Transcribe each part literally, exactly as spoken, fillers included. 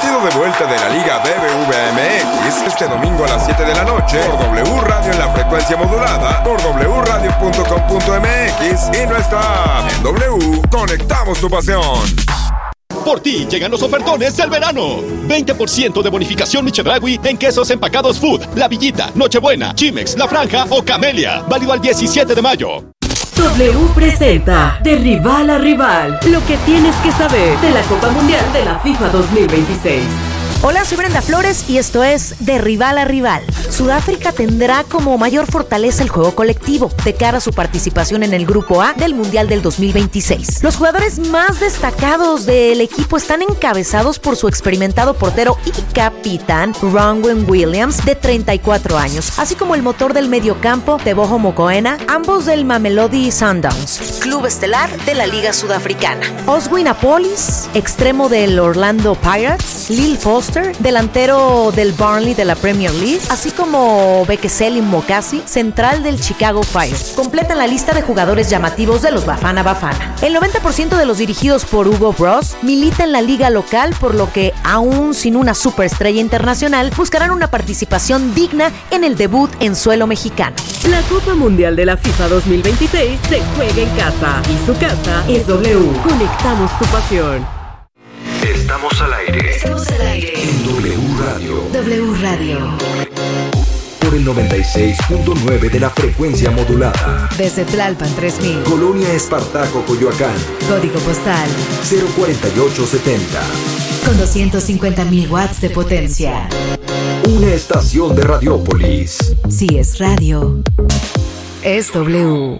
partido de vuelta de la Liga B B V M X este domingo a las siete de la noche por W Radio en la frecuencia modulada, por w radio punto com punto m x y nuestra app. En W, conectamos tu pasión. Por ti llegan los ofertones del verano. veinte por ciento de bonificación Chedraui en quesos empacados Food, La Villita, Nochebuena, Chimex, La Franja o Camelia. Válido al diecisiete de mayo. W presenta De Rival a Rival, lo que tienes que saber de la Copa Mundial de la FIFA dos mil veintiséis. Hola, soy Brenda Flores y esto es De Rival a Rival. Sudáfrica tendrá como mayor fortaleza el juego colectivo de cara a su participación en el Grupo A del Mundial del dos mil veintiséis. Los jugadores más destacados del equipo están encabezados por su experimentado portero y capitán Ronwen Williams, de treinta y cuatro años, así como el motor del mediocampo Teboho Mokoena, ambos del Mamelodi Sundowns, club estelar de la Liga Sudafricana. Oswin Apolis, extremo del Orlando Pirates, Lil Foster, delantero del Burnley de la Premier League, así como Bekeseli Mokasi, central del Chicago Fire. Completan la lista de jugadores llamativos de los Bafana Bafana. El noventa por ciento de los dirigidos por Hugo Bros milita en la liga local, por lo que, aún sin una superestrella internacional, buscarán una participación digna en el debut en suelo mexicano. La Copa Mundial de la FIFA dos mil veintiséis se juega en casa y su casa es W. Conectamos tu pasión. Estamos al aire. Estamos al aire. En W Radio. W Radio. Por el noventa y seis punto nueve de la frecuencia modulada. Desde Tlalpan tres mil. Colonia Espartaco, Coyoacán. Código postal cero cuarenta y ocho setenta. con doscientos cincuenta mil watts de potencia. Una estación de Radiópolis. Si es radio, es W.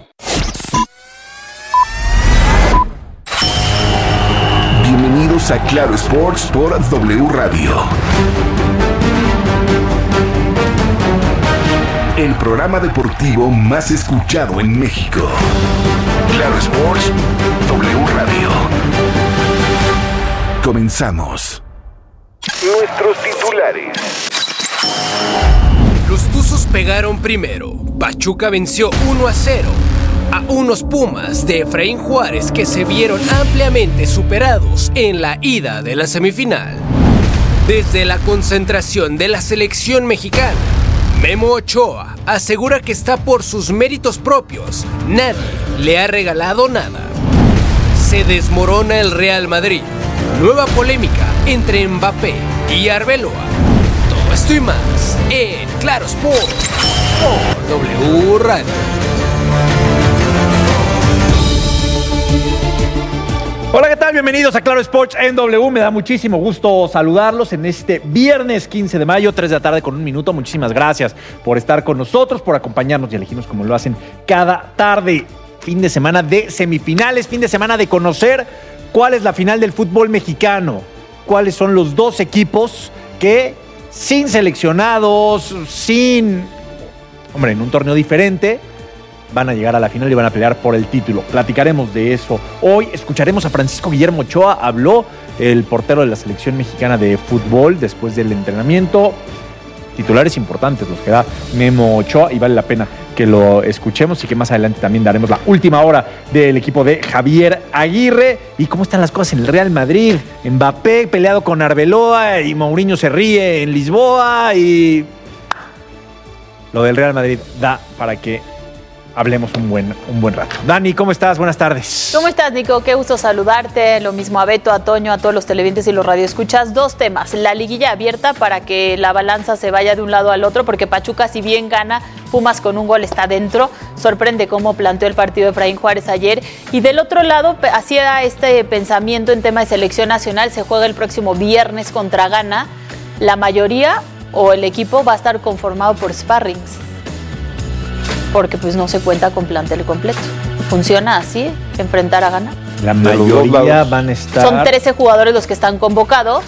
Bienvenidos a Claro Sports por W Radio. El programa deportivo más escuchado en México. Claro Sports, W Radio. Comenzamos. Nuestros titulares. Los Tuzos pegaron primero. Pachuca venció uno a cero a unos Pumas de Efraín Juárez que se vieron ampliamente superados en la ida de la semifinal. Desde la concentración de la selección mexicana, Memo Ochoa asegura que está por sus méritos propios. Nadie le ha regalado nada. Se desmorona el Real Madrid. Nueva polémica entre Mbappé y Arbeloa. Todo esto y más en Claro Sports por W Radio. Hola, ¿qué tal? Bienvenidos a Claro Sports en W. Me da muchísimo gusto saludarlos en este viernes quince de mayo, tres de la tarde con un minuto. Muchísimas gracias por estar con nosotros, por acompañarnos y elegirnos como lo hacen cada tarde. Fin de semana de semifinales, fin de semana de conocer cuál es la final del fútbol mexicano. Cuáles son los dos equipos que, sin seleccionados, sin... Hombre, en un torneo diferente, van a llegar a la final y van a pelear por el título. Platicaremos de eso. Hoy escucharemos a Francisco Guillermo Ochoa. Habló el portero de la selección mexicana de fútbol después del entrenamiento. Titulares importantes los que da Memo Ochoa y vale la pena que lo escuchemos y que más adelante también daremos la última hora del equipo de Javier Aguirre. ¿Y cómo están las cosas en el Real Madrid? Mbappé peleado con Arbeloa y Mourinho se ríe en Lisboa y... Lo del Real Madrid da para que hablemos un buen, un buen rato. Dani, ¿cómo estás? Buenas tardes. ¿Cómo estás, Nico? Qué gusto saludarte. Lo mismo a Beto, a Toño, a todos los televidentes y los radioescuchas. Dos temas. La liguilla abierta para que la balanza se vaya de un lado al otro, porque Pachuca, si bien gana, Pumas con un gol está dentro. Sorprende cómo planteó el partido de Efraín Juárez ayer. Y del otro lado, hacía este pensamiento en tema de selección nacional. Se juega el próximo viernes contra Ghana. La mayoría o el equipo va a estar conformado por sparrings, porque pues no se cuenta con plantel completo. ¿Funciona así, enfrentar a Ghana? La mayoría van a estar... Son trece jugadores los que están convocados.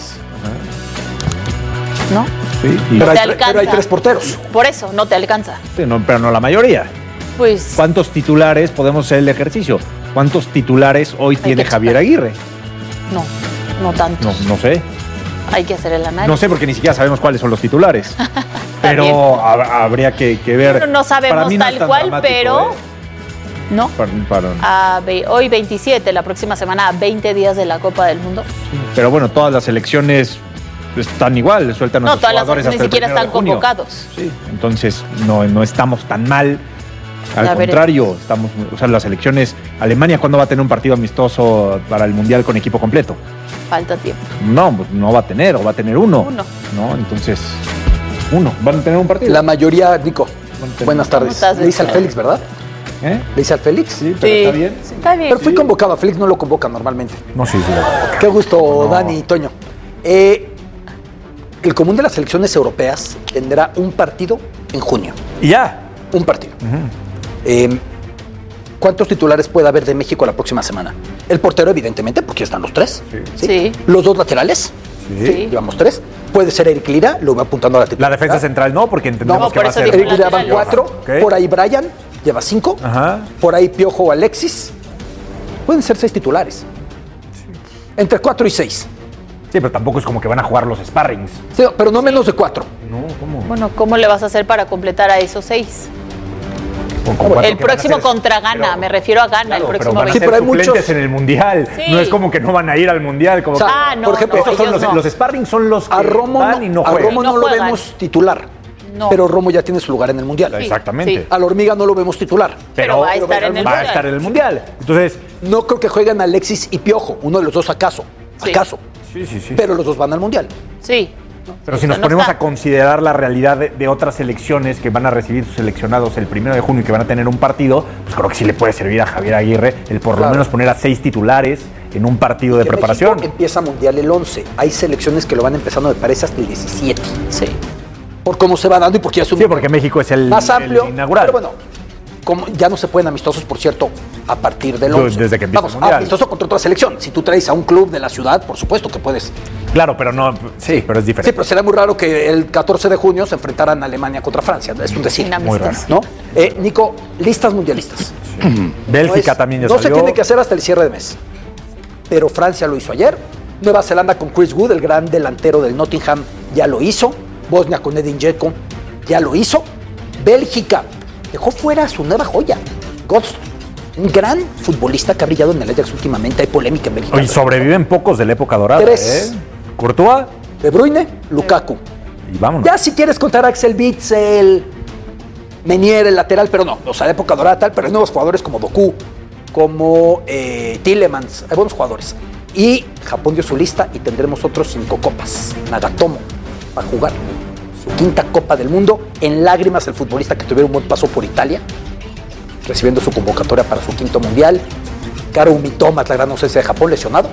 Ajá. ¿No? Sí, y... pero, te hay, alcanza. pero hay tres porteros. Por eso, no te alcanza. Sí, no, pero no la mayoría. Pues... ¿Cuántos titulares podemos hacer el ejercicio? ¿Cuántos titulares hoy tiene Javier Aguirre? No, no tanto. No, no sé. Hay que hacer el análisis. No sé, porque ni siquiera sabemos cuáles son los titulares. Pero hab- habría que, que ver. No, no sabemos para mí no tal es tan cual, pero... ¿eh? No. Para, para... A ve- hoy veintisiete, la próxima semana a veinte días de la Copa del Mundo. Pero bueno, todas las selecciones están igual, le sueltan a No, nuestros todas las jugadores selecciones hasta ni el siquiera primero están de junio. convocados. Sí, entonces no, no estamos tan mal. Al Ya contrario, estamos, o sea, las selecciones, Alemania, ¿cuándo va a tener un partido amistoso para el Mundial con equipo completo? Falta tiempo. No, pues no va a tener, o va a tener uno. Uno. No, entonces, uno. ¿Van a tener un partido? La mayoría, Nico, buenas tardes. estás, Le hice al Víctor? Félix, ¿verdad? ¿Eh? Le hice al Félix. Sí, pero Sí. está bien. Está bien. Pero fui convocado, a Félix no lo convocan normalmente. No, sí, sí. Qué gusto, No. Dani y Toño. Eh, el común de las selecciones europeas tendrá un partido en junio. Y ya. Un partido. Eh, ¿Cuántos titulares puede haber de México la próxima semana? El portero, evidentemente, porque ya están los tres. Sí. Sí. Los dos laterales. Sí. Llevamos tres. Puede ser Eric Lira, lo voy apuntando a la La titularidad. defensa central no, porque entendemos No, que por va a eso ser... digo Eric Lira van lateral. cuatro. Ok. Por ahí Brian lleva cinco. Ajá. Por ahí Piojo o Alexis. Pueden ser seis titulares. Entre cuatro y seis. Sí, pero tampoco es como que van a jugar los sparrings. Sí, pero no menos de cuatro. No, ¿cómo? Bueno, ¿cómo le vas a hacer para completar a esos seis? Con- con cuatro El que van a próximo ser- contra Ghana, pero- me refiero a Ghana, Claro, el pero próximo van a Sí, ser pero hay suplentes muchos- en el Mundial. Sí. No es como que no van a ir al Mundial. Como O sea, que- Ah, no, por ejemplo, no, estos son ellos los, no. los sparrings son los que A Romo, van no, y no a juegan. Romo No no, lo juegan. vemos titular. No. Pero Romo ya tiene su lugar en el Mundial. Sí, Exactamente. sí. A la Hormiga no lo vemos titular. Pero va a estar en el va a Mundial. estar en el Mundial. Entonces, No creo que jueguen Alexis y Piojo. Uno de los dos acaso. Sí. Acaso. sí, sí, sí. Pero los dos van al Mundial. Sí. Pero si nos no ponemos está. a considerar la realidad de, de otras selecciones que van a recibir sus seleccionados el primero de junio y que van a tener un partido, pues creo que sí le puede servir a Javier Aguirre el por lo Claro. menos poner a seis titulares en un partido de Que preparación. México empieza Mundial el once. Hay selecciones que lo van empezando, me parece, hasta el diecisiete. Sí. Por cómo se va dando y porque ya es un Sí, porque México es el, más el amplio. inaugural. Pero bueno, como ya no se pueden amistosos, por cierto, a partir del once. Desde que empieza Vamos, el Mundial. amistoso contra otra selección. Si tú traes a un club de la ciudad, por supuesto que puedes. Claro, pero no. Sí, pero es Sí, diferente. pero será muy raro que el catorce de junio se enfrentaran a Alemania contra Francia. Es un decir. Sin Muy raro. amistoso. ¿No? Eh, Nico, listas mundialistas. Bélgica No es- también ya No se salió. tiene que hacer hasta el cierre de mes. Pero Francia lo hizo ayer. Nueva Zelanda con Chris Wood, el gran delantero del Nottingham, ya lo hizo. Bosnia con Edin Dzeko, ya lo hizo. Bélgica dejó fuera a su nueva joya, Götze, un gran futbolista que ha brillado en el Ajax últimamente. Hay polémica en Bélgica. Y sobreviven pocos de la época dorada. Tres. ¿eh? Courtois De Bruyne, Lukaku. y vámonos. Ya si quieres contar a Axel Witsel, Menier, el lateral, pero no, o sea, de época dorada tal, pero hay nuevos jugadores como Doku, como eh, Tillemans, hay buenos jugadores. Y Japón dio su lista y tendremos otros cinco copas. Nagatomo va a jugar su quinta Copa del Mundo. En lágrimas el futbolista que tuviera un buen paso por Italia, recibiendo su convocatoria para su quinto mundial. Karu Mitoma es la gran ausencia de Japón, lesionado.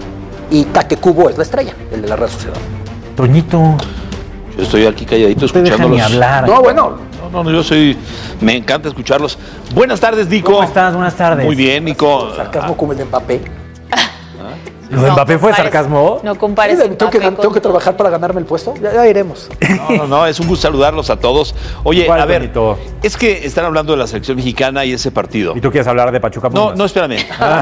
Y Take Kubo es la estrella, el de la Real Sociedad. Toñito, Yo estoy aquí calladito no te dejan escuchándolos. ni hablar. No, bueno, No, no, no, yo soy. Me encanta escucharlos. Buenas tardes, Nico. ¿Cómo estás? Buenas tardes. Muy bien, Nico. sarcasmo como el de Mbappé. ¿Lo de No Mbappé fue compares- sarcasmo? No compares. ¿Tengo que, Mbappé tengo con- que trabajar para ganarme el puesto? Ya, ya iremos. No, no, no, es un gusto saludarlos a todos. Oye, Igual, a ver, Toñito. es que están hablando de la selección mexicana y ese partido. ¿Y tú quieres hablar de Pachuca No, Pumas? no, espérame.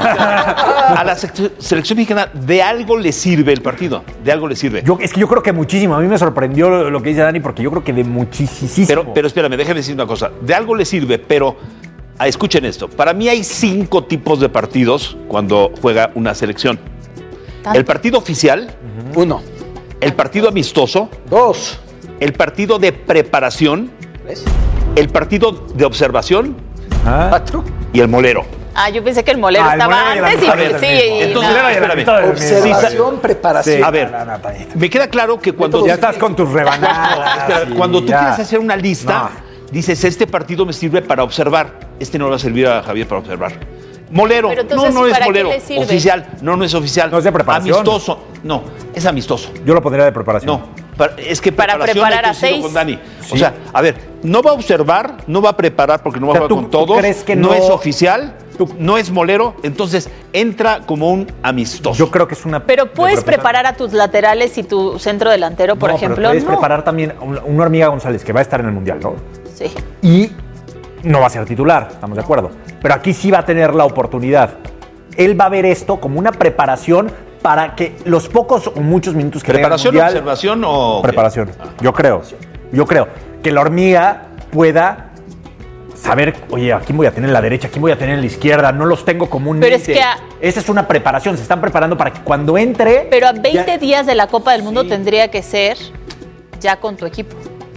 A la sec- selección mexicana de algo le sirve el partido. De algo le sirve. Yo, es que yo creo que muchísimo. A mí me sorprendió lo, lo que dice Dani porque yo creo que de muchísimo. Pero, pero espérame, déjame decir una cosa. De algo le sirve, pero ah, escuchen esto. Para mí hay cinco tipos de partidos cuando juega una selección. ¿Tanto? El partido oficial, Uno, el partido amistoso, dos, el partido de preparación, tres, el partido de observación Ah. cuatro. y el molero. Ah, yo pensé que el molero Ah, el estaba molero y la antes y mitad sí, del y mismo. Entonces, no. era- espérame. Observación, preparación. Sí. A ver, No, no, Toñito. me queda claro que cuando, Ya estás con tus rebanadas. Espera, y cuando tú ya. quieres hacer una lista, dices, este partido me sirve para observar. Este no le va a servir a Javier para observar. Molero, Pero no, entonces, no es ¿para qué molero. le sirve? Oficial, no, no es oficial. No, es de preparación. Amistoso, no, es amistoso. Yo lo pondría de preparación. No, para- es que Para preparación, preparar ahí a coincido seis. con Dani. Sí. O sea, a ver, no va a observar, no va a preparar porque no va O sea, a ¿tú- jugar con tú todos. crees que no, no- es oficial, no es molero, entonces entra como un amistoso. Yo creo que es una. Pero puedes de preparación. preparar a tus laterales y tu centro delantero, por No, ejemplo. Pero puedes No. preparar también a un, un Hormiga González que va a estar en el Mundial, ¿no? Sí. Y no va a ser titular, estamos de acuerdo. Pero aquí sí va a tener la oportunidad. Él va a ver esto como una preparación para que los pocos o muchos minutos que tenga en el ¿Preparación, Mundial- observación o qué? Preparación. Yo creo. Yo creo que la Hormiga pueda saber, oye, ¿a quién voy a tener en la derecha? ¿A quién voy a tener en la izquierda? No los tengo comúnmente. Pero es que a... Esa es una preparación, se están preparando para que cuando entre... Pero a veinte ya... días de la Copa del Mundo sí. tendría que ser ya con tu equipo.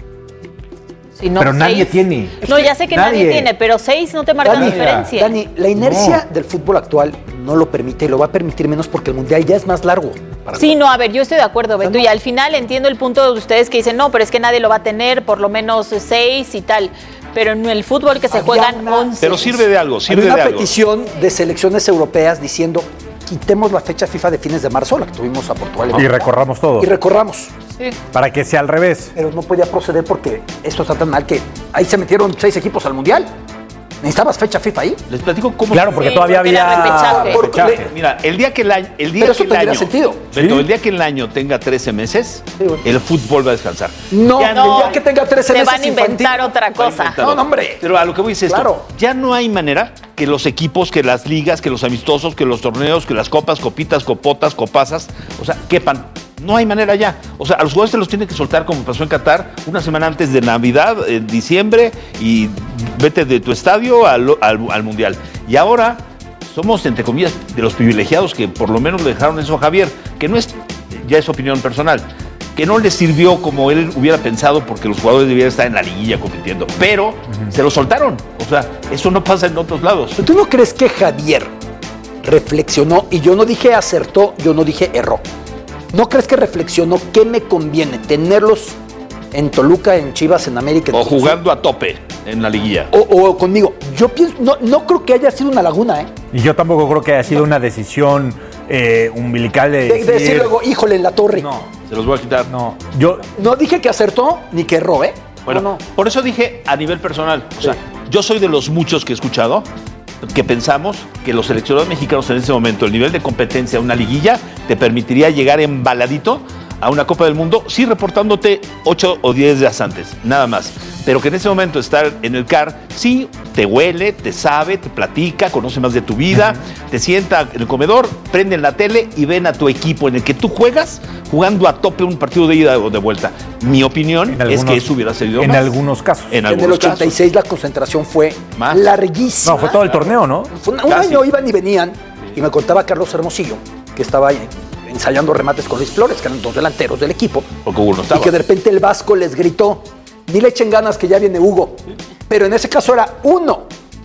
Si no, pero seis... nadie tiene. No, ya sé que nadie, nadie tiene, pero seis no te marcan Dani, diferencia. Dani, la inercia no. del fútbol actual no lo permite y lo va a permitir menos porque el Mundial ya es más largo. Sí, no, a ver, yo estoy de acuerdo, Beto, y al final entiendo el punto de ustedes que dicen, no, pero es que nadie lo va a tener, por lo menos seis y tal. Pero en el fútbol que se Había juegan una, once. Pero sirve de algo, sirve Hay una de algo. petición de selecciones europeas diciendo, quitemos la fecha FIFA de fines de marzo, la que tuvimos a Portugal. Y recorramos todo. Y recorramos. Sí. Para que sea al revés. Pero no podía proceder porque esto está tan mal que ahí se metieron seis equipos al Mundial. ¿Necesitabas fecha FIFA ahí? Les platico cómo... Claro, porque sí, todavía porque había... repechaje. Porque, mira, el día que el año... El día Pero eso que el tendría año, sentido. Beto, ¿Sí? el día que el año tenga trece meses, Sí, bueno. el fútbol va a descansar. No, Ya el día que tenga trece Te meses van a inventar otra cosa. No, no, hombre. Pero a lo que voy es esto. Claro. Ya no hay manera que los equipos, que las ligas, que los amistosos, que los torneos, que las copas, copitas, copotas, copasas, o sea, quepan. No hay manera ya. O sea, a los jugadores se los tiene que soltar como pasó en Qatar una semana antes de Navidad, en diciembre, y vete de tu estadio al, al, al Mundial. Y ahora somos, entre comillas, de los privilegiados que por lo menos le dejaron eso a Javier, que no es, ya es opinión personal, que no le sirvió como él hubiera pensado porque los jugadores debieran estar en la liguilla compitiendo, pero uh-huh. se lo soltaron. O sea, eso no pasa en otros lados. ¿Tú no crees que Javier reflexionó, y yo no dije acertó, yo no dije erró? ¿No crees que reflexionó qué me conviene? ¿Tenerlos en Toluca, en Chivas, en América? En o jugando a tope en la liguilla. O, o conmigo. Yo pienso, no, no creo que haya sido una laguna, ¿eh? Y yo tampoco creo que haya sido una decisión eh, umbilical de, De, decir... de decir luego, híjole, en la torre. No, Se los voy a quitar. no. Yo... No dije que acertó ni que erró, ¿eh? Bueno, no, no. por eso dije a nivel personal. O sea, Sí. yo soy de los muchos que he escuchado que pensamos que los seleccionados mexicanos en ese momento, el nivel de competencia, una liguilla, te permitiría llegar embaladito a una Copa del Mundo, sí reportándote ocho o diez días antes, nada más. Pero que en ese momento estar en el C A R, sí, te huele, te sabe, te platica, conoce más de tu vida, uh-huh. te sienta en el comedor, prenden la tele y ven a tu equipo en el que tú juegas jugando a tope un partido de ida o de vuelta. Mi opinión algunos, es que eso hubiera sido En más. algunos casos. En, En algunos el ochenta y seis casos. la concentración fue Más. larguísima. No, fue todo el torneo, ¿no? Fue un, un año iban y venían, y me contaba Carlos Hermosillo, que estaba ahí ensayando remates con Luis Flores, que eran dos delanteros del equipo. Porque Hugo no estaba. Y que de repente el Vasco les gritó, ni le echen ganas que ya viene Hugo. Sí. Pero en ese caso era uno.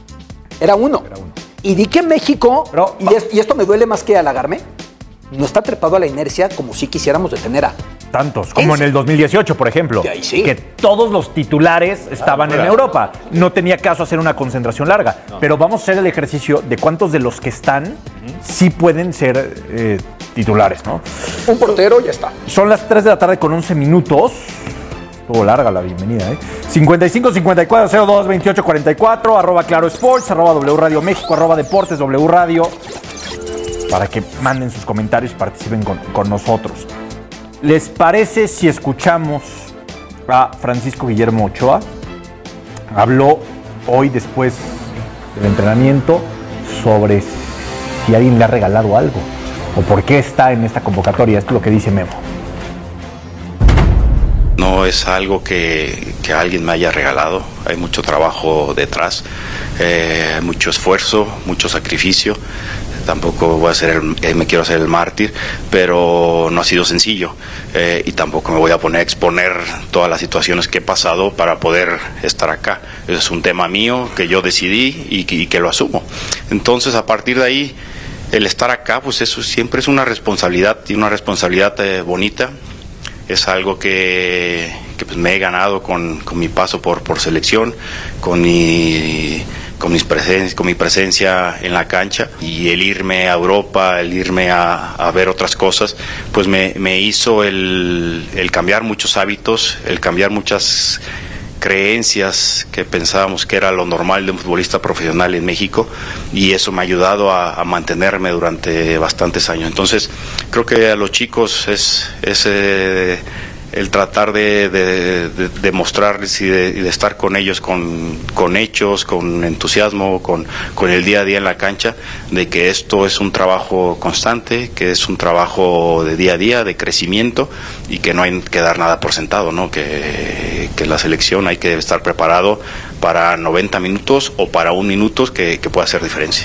Era uno. Era uno. Y di que México, Pero, y, es, y esto me duele más que halagarme, no está trepado a la inercia como si quisiéramos detener a... Tantos, como en el dos mil dieciocho, por ejemplo, ahí sí. que todos los titulares estaban ah, en Europa. No tenía caso hacer una concentración larga, no. Pero vamos a hacer el ejercicio de cuántos de los que están uh-huh. sí pueden ser eh, titulares, ¿no? Un portero, ya está. Son las tres de la tarde con once minutos. Estuvo larga la bienvenida, ¿eh? cincuenta y cinco, cincuenta y cuatro, cero dos, veintiocho, cuarenta y cuatro, arroba Claro Sports, arroba W Radio México, arroba Deportes W Radio, para que manden sus comentarios y participen con, con nosotros. ¿Les parece si escuchamos a Francisco Guillermo Ochoa? Habló hoy, después del entrenamiento, sobre si alguien le ha regalado algo o por qué está en esta convocatoria. Esto es lo que dice Memo. No es algo que, que alguien me haya regalado, hay mucho trabajo detrás, eh, mucho esfuerzo, mucho sacrificio. Tampoco voy a ser el, eh, me quiero hacer el mártir, pero no ha sido sencillo, eh, y tampoco me voy a poner a exponer todas las situaciones que he pasado para poder estar acá. Ese es un tema mío que yo decidí y, y que lo asumo. Entonces, a partir de ahí, el estar acá, pues eso siempre es una responsabilidad, y una responsabilidad eh, bonita. Es algo que, que pues me he ganado con, con mi paso por, por selección, con mi... Con, mis presen- con mi presencia en la cancha, y el irme a Europa, el irme a, a ver otras cosas, pues me, me hizo el, el cambiar muchos hábitos, el cambiar muchas creencias que pensábamos que era lo normal de un futbolista profesional en México, y eso me ha ayudado a, a mantenerme durante bastantes años. Entonces creo que a los chicos es, es eh, el tratar de, de, de, de mostrarles y de, y de estar con ellos con, con hechos, con entusiasmo, con, con el día a día en la cancha, de que esto es un trabajo constante, que es un trabajo de día a día, de crecimiento, y que no hay que dar nada por sentado, ¿no? Que, que la selección hay que estar preparado para noventa minutos o para un minuto que, que pueda hacer diferencia.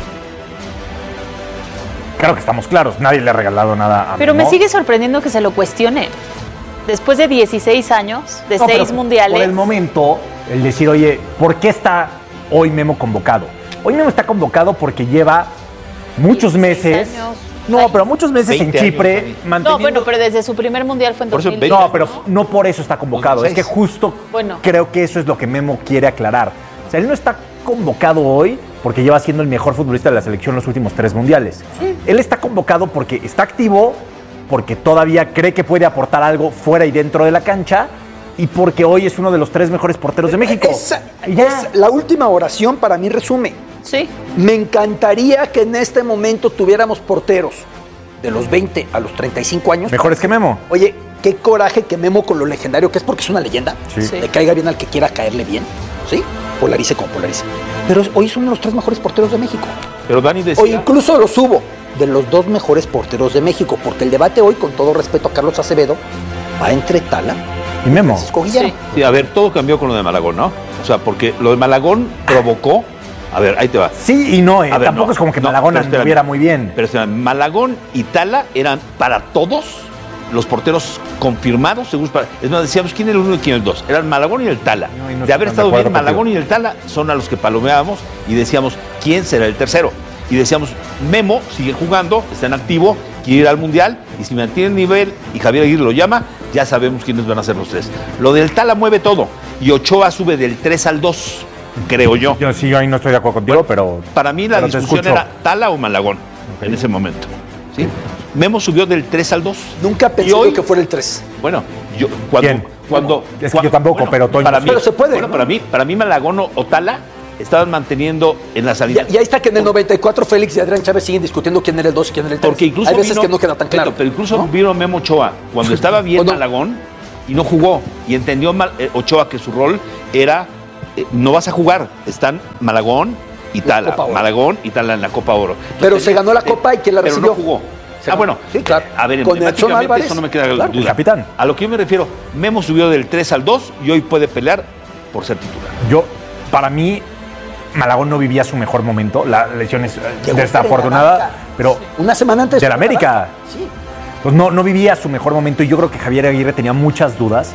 Claro que estamos claros, nadie le ha regalado nada a Pero Memo. me sigue sorprendiendo que se lo cuestione. Después de dieciséis años, de No, seis pero mundiales. Por el momento, el decir, oye, ¿por qué está hoy Memo convocado? Hoy Memo está convocado porque lleva muchos meses. Años. No, pero muchos meses en Chipre Años, manteniendo. no, bueno, pero desde su primer mundial fue en dos mil diez. No, pero no por eso está convocado. Es que justo Bueno. creo que eso es lo que Memo quiere aclarar. O sea, él no está convocado hoy porque lleva siendo el mejor futbolista de la selección los últimos tres mundiales. Sí. Él está convocado porque está activo, porque todavía cree que puede aportar algo fuera y dentro de la cancha y porque hoy es uno de los tres mejores porteros de México. Esa, es la última oración para mí resume. Sí. Me encantaría que en este momento tuviéramos porteros de los veinte a los treinta y cinco años. Mejores que Memo. Oye, qué coraje que Memo, con lo legendario que es, porque es una leyenda, Sí. Sí. le caiga bien al que quiera caerle bien, ¿sí? Polarice como polarice. Pero hoy es uno de los tres mejores porteros de México. Pero Dani decía... O incluso lo subo, de los dos mejores porteros de México, porque el debate hoy, con todo respeto a Carlos Acevedo, va entre Tala y Memo. Sí. Sí, a ver, todo cambió con lo de Malagón, ¿no? O sea, porque lo de Malagón provocó... A ver, ahí te va. Sí y no, eh. A ver, Tampoco no, es como que no, Malagón pero espérame. anduviera muy bien. Pero espérame, Malagón y Tala eran para todos los porteros confirmados, según para, es más, decíamos quién era el uno y quién el dos. Eran Malagón y el Tala. No, y no de haber estoy tan estado de bien, acuerdo Malagón contigo. y el Tala son a los que palomeábamos y decíamos quién será el tercero. Y decíamos, Memo sigue jugando, está en activo, quiere ir al Mundial, y si mantiene el nivel y Javier Aguirre lo llama, ya sabemos quiénes van a ser los tres. Lo del Tala mueve todo, y Ochoa sube del tres al dos, creo yo. Yo sí, yo ahí no estoy de acuerdo contigo, pero... Para mí la pero te discusión escucho. era Tala o Malagón en ese momento. ¿Sí? Memo subió del tres al dos. Nunca pensé Y hoy- que fuera el tres. Bueno, yo cuando... ¿Quién? cuando Es que yo tampoco, pero Toño para sí. mí, Pero se puede, Bueno, ¿no? para mí, para mí Malagón o o Tala estaban manteniendo en la salida. Y, y ahí está que en el noventa y cuatro Félix y Adrián Chávez siguen discutiendo quién era el dos y quién era el tres. Porque incluso Hay veces vino- que no queda tan claro. Pero, pero incluso ¿no? vino Memo Ochoa cuando estaba bien ¿O no? Malagón y no jugó. Y entendió mal, eh, Ochoa que su rol era, eh, no vas a jugar, están Malagón y Tala. Copa Oro. Malagón y Tala en la Copa Oro. Pero Entonces, se ganó la eh, Copa y ¿quién la pero recibió? no jugó. Se Ah, ganó. bueno, Sí, claro. a ver, Con Edson emblemáticamente Álvarez. eso no me queda Claro, duda. capitán. A lo que yo me refiero, Memo subió del tres al dos y hoy puede pelear por ser titular. Yo, para mí, Malagón no vivía su mejor momento. La lesión es eh, Llegó desafortunada, fregadaca. pero Una semana antes. de la América. Sí. Pues no, no vivía su mejor momento y yo creo que Javier Aguirre tenía muchas dudas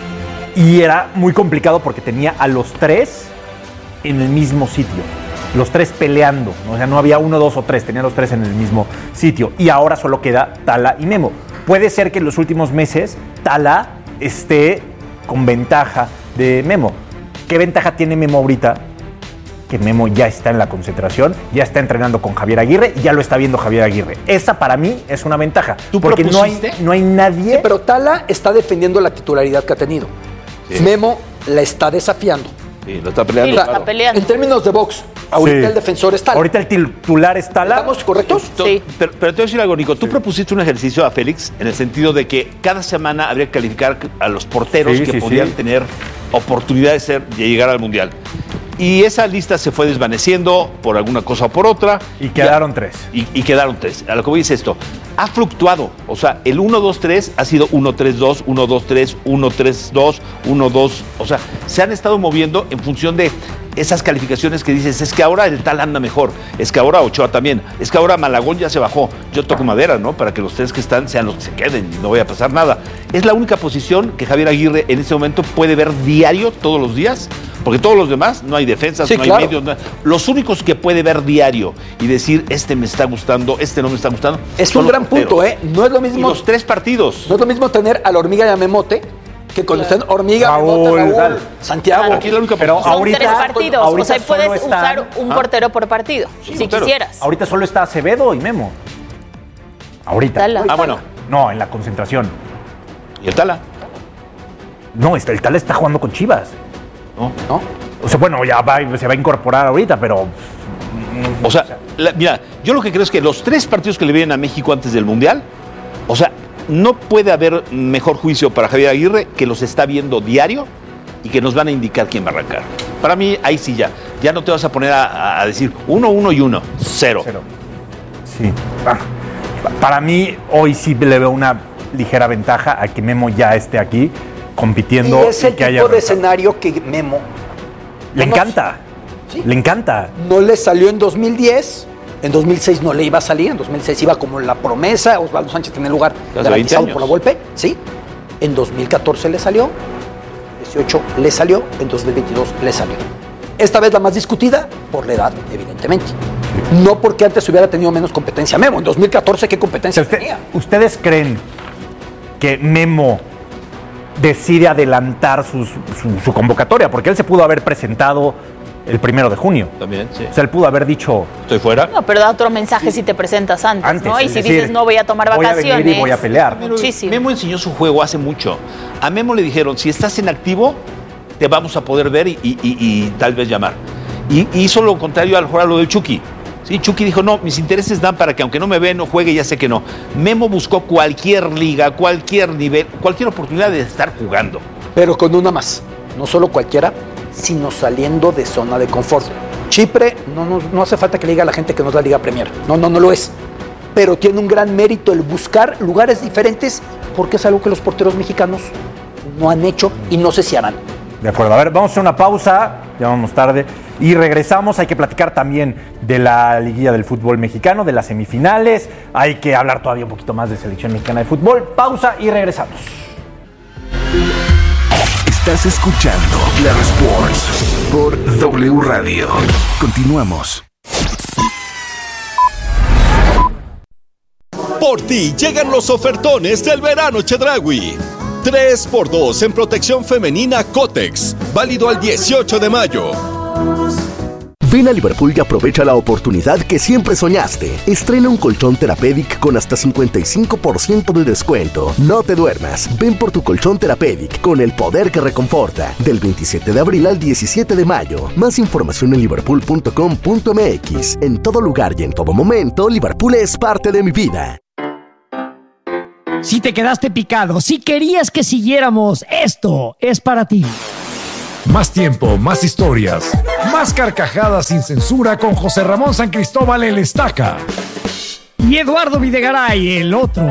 y era muy complicado porque tenía a los tres en el mismo sitio, los tres peleando, ¿no? O sea, no había uno, dos o tres, tenía los tres en el mismo sitio y ahora solo queda Tala y Memo. Puede ser que en los últimos meses Tala esté con ventaja de Memo. ¿Qué ventaja tiene Memo ahorita? Que Memo ya está en la concentración, ya está entrenando con Javier Aguirre y ya lo está viendo Javier Aguirre. Esa para mí es una ventaja. ¿Tú porque no hay, propusiste? no hay nadie. Sí, pero Tala está defendiendo la titularidad que ha tenido. Sí. Memo la está desafiando. Sí, lo está peleando. Sí, lo Claro. está peleando. En términos de box, ahorita Sí. el defensor es Tala. Ahorita el titular es Tala. ¿Estamos correctos? Sí. Pero, pero te voy a decir algo, Nico. Tú propusiste un ejercicio a Félix en el sentido de que cada semana habría que calificar a los porteros Sí, que sí, podían sí. tener oportunidad de, ser, de llegar al Mundial. Y esa lista se fue desvaneciendo por alguna cosa o por otra. Y quedaron tres. Y, y quedaron tres. A lo que voy es esto. Ha fluctuado. O sea, el uno dos tres ha sido uno tres dos, uno dos tres, uno tres dos, uno dos. O sea, se han estado moviendo en función de esas calificaciones que dices, es que ahora el tal anda mejor, es que ahora Ochoa también, es que ahora Malagón ya se bajó. Yo toco madera, ¿no? Para que los tres que están sean los que se queden y no vaya a pasar nada. Es la única posición que Javier Aguirre en este momento puede ver diario, todos los días, porque todos los demás, no hay defensas, Sí, no claro. hay medios, no- los únicos que puede ver diario y decir, este me está gustando, este no me está gustando. Es son un los gran porteros. punto, ¿eh? No es lo Y mismo, los tres partidos. no es lo mismo tener a la hormiga y a Memote que cuando estén hormiga, Raúl, Memote, Raúl, dale. Santiago. Aquí es la única Pero posición. Son ahorita- tres partidos. ahorita O sea, solo puedes están- usar un ¿Ah? portero por partido, si portero. quisieras. Ahorita solo está Acevedo y Memo. Ahorita. Tala. Ah, bueno. No, en la concentración. ¿Y el Tala? No, está- el Tala está jugando con Chivas. ¿No? ¿No? O sea, bueno, ya va, se va a incorporar ahorita, pero O sea, la- mira, yo lo que creo es que los tres partidos que le vienen a México antes del Mundial, o sea, no puede haber mejor juicio para Javier Aguirre que los está viendo diario y que nos van a indicar quién va a arrancar. Para mí, ahí sí ya. Ya no te vas a poner a, a decir uno, uno y uno. Cero. Cero. Sí. Ah, para mí, hoy sí le veo una ligera ventaja a que Memo ya esté aquí compitiendo. Y es el y que tipo haya de arrancado. escenario que Memo... Le no encanta. ¿Sí? Le encanta. No le salió en dos mil diez, en dos mil seis no le iba a salir, en dos mil seis iba como la promesa, Osvaldo Sánchez tenía lugar garantizado por la Volpe, ¿sí? En dos mil catorce le salió, dieciocho le salió, en dos mil veintidós le salió. Esta vez la más discutida por la edad, evidentemente. No porque antes hubiera tenido menos competencia Memo. En dos mil catorce, ¿qué competencia Usted, tenía? ¿Ustedes creen que Memo decide adelantar sus- su, su convocatoria? Porque él se pudo haber presentado el primero de junio. También, sí. O sea, él pudo haber dicho... Estoy fuera. No, pero da otro mensaje si te presentas antes, Antes, ¿no? Y es si decir, dices no voy a tomar voy a vacaciones. venir y voy a pelear. Muchísimo. Memo enseñó su juego hace mucho. A Memo le dijeron, si estás en activo, te vamos a poder ver y, y- y- y tal vez llamar. Y, y hizo lo contrario a lo mejor a lo del Chucky. Sí, Chucky dijo, no, mis intereses dan para que aunque no me ve, no juegue, ya sé que no. Memo buscó cualquier liga, cualquier nivel, cualquier oportunidad de estar jugando. Pero con una más. No solo cualquiera, sino saliendo de zona de confort. Chipre, no, no, no hace falta que le diga a la gente que no es la Liga Premier. No, no, no lo es. Pero tiene un gran mérito el buscar lugares diferentes porque es algo que los porteros mexicanos no han hecho y no sé si harán. De acuerdo, a ver, vamos a hacer una pausa, ya vamos tarde, y regresamos. Hay que platicar también de la liguilla del fútbol mexicano, de las semifinales, hay que hablar todavía un poquito más de selección mexicana de fútbol. Pausa y regresamos. Estás escuchando Claro Sports por W Radio. Continuamos. Por ti llegan los ofertones del verano Chedraui. tres por dos en protección femenina Cotex. Válido al dieciocho de mayo. Ven a Liverpool y aprovecha la oportunidad que siempre soñaste. Estrena un colchón Therapeutic con hasta cincuenta y cinco por ciento de descuento. No te duermas. Ven por tu colchón Therapeutic con el poder que reconforta. Del veintisiete de abril al diecisiete de mayo. Más información en liverpool punto com punto m x. En todo lugar y en todo momento, Liverpool es parte de mi vida. Si te quedaste picado, si querías que siguiéramos, esto es para ti. Más tiempo, más historias, más carcajadas sin censura con José Ramón San Cristóbal el Estaca. Y Eduardo Videgaray, el otro.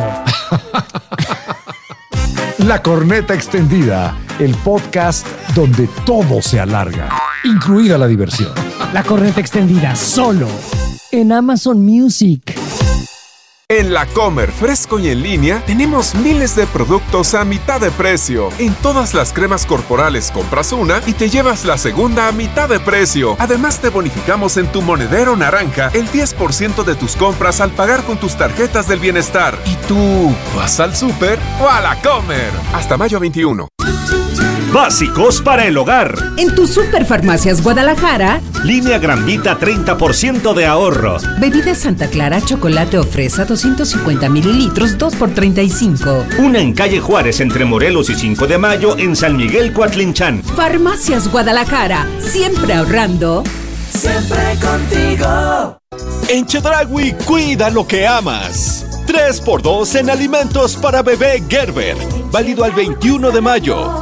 La Corneta Extendida, el podcast donde todo se alarga, incluida la diversión. La Corneta Extendida, solo en Amazon Music. En La Comer, fresco y en línea, tenemos miles de productos a mitad de precio. En todas las cremas corporales compras una y te llevas la segunda a mitad de precio. Además, te bonificamos en tu monedero naranja el diez por ciento de tus compras al pagar con tus tarjetas del bienestar. ¿Y tú vas al súper o a La Comer? Hasta mayo veintiuno. Básicos para el hogar. En tu Superfarmacias Guadalajara, Línea Gran Vita treinta por ciento de ahorro. bebida Santa Clara, chocolate o fresa doscientos cincuenta mililitros, dos por treinta y cinco. Una en calle Juárez entre Morelos y cinco de mayo en San Miguel Coatlinchán. Farmacias Guadalajara, siempre ahorrando. Siempre contigo. En Chedraui, cuida lo que amas. tres por dos en alimentos para bebé Gerber. Válido al veintiuno de mayo.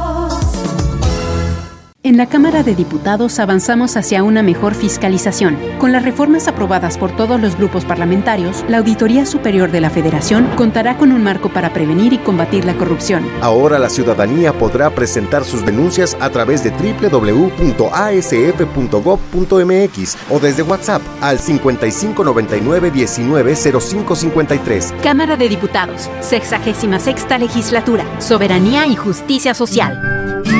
En la Cámara de Diputados avanzamos hacia una mejor fiscalización. Con las reformas aprobadas por todos los grupos parlamentarios, la Auditoría Superior de la Federación contará con un marco para prevenir y combatir la corrupción. Ahora la ciudadanía podrá presentar sus denuncias a través de doble u doble u doble u punto a s f punto gob punto m x o desde WhatsApp al cincuenta y cinco noventa y nueve diecinueve cero cinco cincuenta y tres. Cámara de Diputados, sexagésima sexta legislatura, soberanía y justicia social.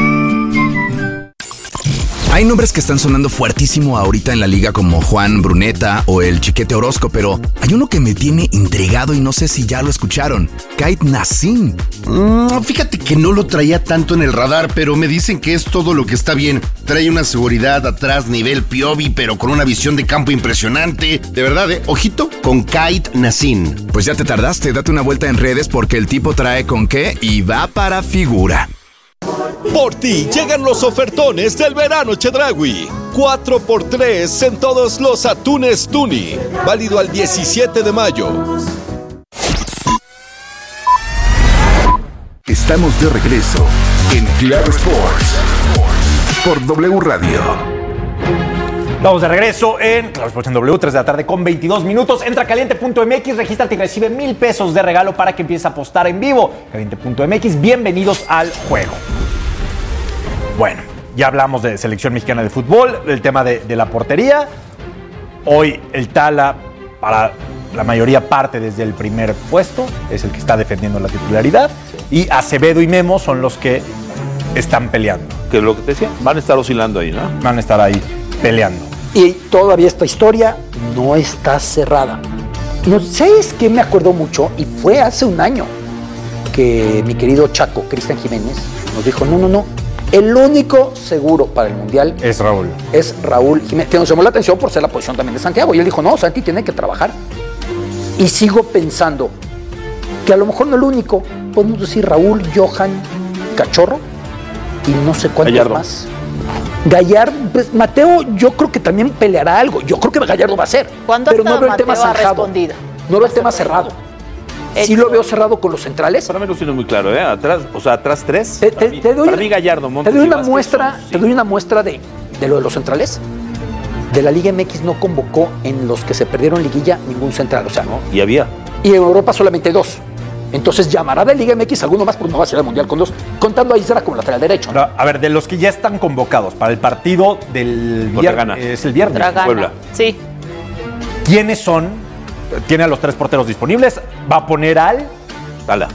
Hay nombres que están sonando fuertísimo ahorita en la liga como Juan Bruneta o el Chiquete Orozco, pero hay uno que me tiene intrigado y no sé si ya lo escucharon. Kate Nassim. Mm, fíjate que no lo traía tanto en el radar, pero me dicen que es todo lo que está bien. Trae una seguridad atrás nivel Piovi, pero con una visión de campo impresionante. De verdad, ¿eh? Ojito con Kate Nassim. Pues ya te tardaste, date una vuelta en redes porque el tipo trae con qué y va para figura. Por ti llegan los ofertones del verano Chedraui. cuatro por tres en todos los atunes Tuni. Válido al diecisiete de mayo. Estamos de regreso en Claro Sports por W Radio. Vamos de regreso en Claro Sports en W, tres de la tarde con veintidós minutos. Entra a caliente punto m x, regístrate y recibe mil pesos de regalo para que empieces a apostar en vivo. caliente punto m x, bienvenidos al juego. Bueno, ya hablamos de selección mexicana de fútbol, del tema de, de la portería. Hoy el Tala, para la mayoría parte desde el primer puesto, es el que está defendiendo la titularidad. Y Acevedo y Memo son los que están peleando. Que lo que te decía, van a estar oscilando ahí, ¿no? Van a estar ahí peleando. Y todavía esta historia no está cerrada. No sé, es que me acuerdo mucho, y fue hace un año que mi querido Chaco, Cristian Jiménez, nos dijo, no, no, no, el único seguro para el Mundial es Raúl. Es Raúl Jiménez, que nos llamó la atención por ser la posición también de Santiago. Y él dijo, no, Santi tiene que trabajar. Y sigo pensando que a lo mejor no el único, podemos decir Raúl, Johan, Cachorro, y no sé cuántos Gallardo. más. Gallardo, pues, Mateo, yo creo que también peleará algo. Yo creo que Gallardo va a ser. ¿Cuándo pero hasta no veo el Mateo tema ha cerrado. respondido? No veo el tema cerrado. Sí lo veo cerrado con los centrales. Para mí no tiene muy claro, ¿eh? Atrás, o sea, atrás tres. Te, para te, mí, te doy, para mí Gallardo, Montes te doy y una Vázquez muestra, son, sí. te doy una muestra de, de lo de los centrales. De la Liga M X no convocó en los que se perdieron liguilla ningún central, o sea, ¿no? Y había. Y en Europa solamente dos. Entonces llamará de Liga M X alguno más, porque no va a ser el Mundial con dos, contando a Isra como lateral derecho, ¿no? A ver, de los que ya están convocados para el partido del viernes, es el viernes. Dragana. Puebla. Sí. ¿Quiénes son? Tiene a los tres porteros disponibles. Va a poner al Tala.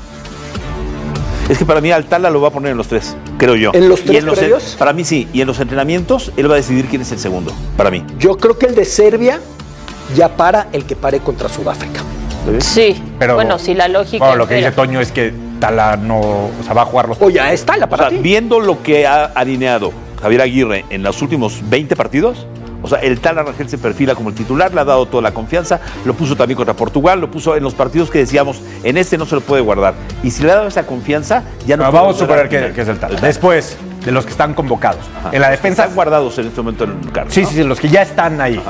Es que para mí al Tala lo va a poner en los tres, creo yo. ¿En los Y tres previos? Para mí sí. Y en los entrenamientos, él va a decidir quién es el segundo, para mí. Yo creo que el de Serbia ya para el que pare contra Sudáfrica. Sí, Pero, bueno, si la lógica... Bueno, lo que era- dice Toño es que Tala no, o sea, va a jugar los... O ya está la O sea, viendo lo que ha alineado Javier Aguirre en los últimos veinte partidos, o sea, el Tala Rangel se perfila como el titular, le ha dado toda la confianza, lo puso también contra Portugal, lo puso en los partidos que decíamos, en este no se lo puede guardar. Y si le ha dado esa confianza, ya no No, puede vamos a volver suponer al que, final. que es el Tala. Después, de los que están convocados. Ajá. En la defensa... Están guardados en este momento en el carro. Sí, ¿no? sí, sí, los que ya están ahí.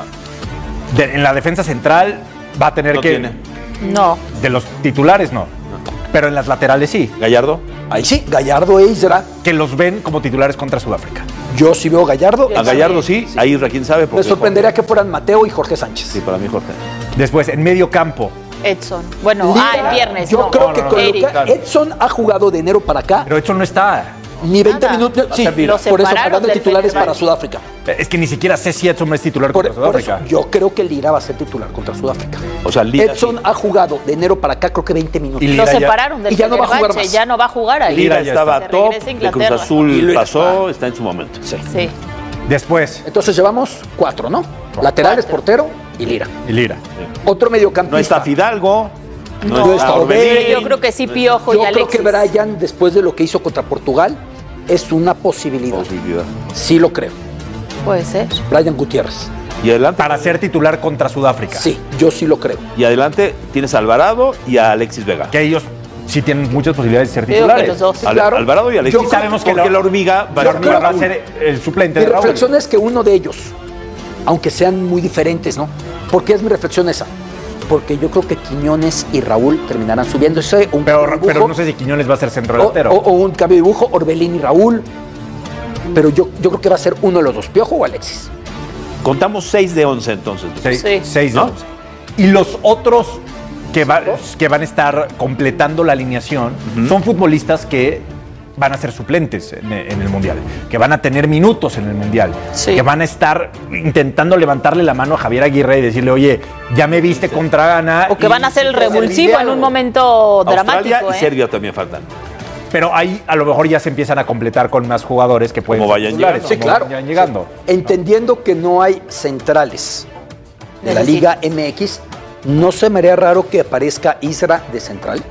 De- en la defensa central va a tener No que... tiene. No. De los titulares no. Pero en las laterales sí. Gallardo. Ahí sí, Gallardo e Isra. Que los ven como titulares contra Sudáfrica. Yo sí veo Gallardo. A Gallardo sí, a Isra quién sabe. Me porque sorprendería que fueran Mateo y Jorge Sánchez. Sí, para mí Jorge. Después, en medio campo. Edson. Bueno, Lira, ah, el viernes. Yo no. creo No, que no, con no. lo que Eric. Edson ha jugado de enero para acá. Pero Edson no está. Ni veinte Nada. minutos. Sí, Lo por eso separaron pagando del titulares para Fenerbahce. Sudáfrica. Es que ni siquiera sé si Edson es titular Por, contra por Sudáfrica. eso, yo creo que Lira va a ser titular contra Sudáfrica. O sea, Lira Edson sí. ha jugado de enero para acá, creo que veinte minutos. Y Lo Lira ya- separaron del y ya no va a jugar Fenerbahce, más. ya no va a jugar ahí. Lira ya estaba Se top, regresa a de Cruz Inglaterra. Y Azul lo pasó, está en su momento. Sí. Sí. Después, Entonces llevamos cuatro, ¿no? Laterales, Cuatro. portero y Lira. y Lira. Otro mediocampista. No está Fidalgo. No, No está está Orbelín. Orbelín. Yo creo que sí, Piojo Yo y creo Alexis. que Brian, después de lo que hizo contra Portugal, es una posibilidad. Posibilidad. Sí lo creo. Puede ser. Brian Gutiérrez. Y adelante. Para ser titular contra Sudáfrica. Sí, yo sí lo creo. Y adelante tienes a Alvarado y a Alexis Vega. Que ellos sí tienen muchas posibilidades de ser Yo digo que titulares. los dos. Al- claro. Alvarado y Alexis. Yo Y sabemos que porque la- la hormiga va La a hormiga ser va a ser el suplente Mi de Raúl. reflexión es que uno de ellos, aunque sean muy diferentes, ¿no? ¿Por qué es mi reflexión esa? Porque yo creo que Quiñones y Raúl terminarán subiéndose un Pero, cambio de pero dibujo, no sé si Quiñones va a ser centro o, delantero. o- o un cambio de dibujo, Orbelín y Raúl. Pero yo, yo creo que va a ser uno de los dos, Piojo o Alexis. Contamos seis de once entonces. Seis, Sí. seis de ¿No? once. Y los otros que, va- que van a estar completando la alineación son futbolistas que van a ser suplentes en, en el Mundial, que van a tener minutos en el Mundial, Sí. que van a estar intentando levantarle la mano a Javier Aguirre y decirle, oye, ya me viste contra Ghana. O que y- van a ser el y te has revulsivo en un aliviado". momento Australia dramático. y ¿eh? Serbia también faltan. Pero ahí a lo mejor ya se empiezan a completar con más jugadores que pueden Como ser vayan titulares, llegando. Sí, como claro. vayan llegando. Entendiendo que no hay centrales de la Necesito. Liga M X, ¿no se me haría raro que aparezca Isra de central?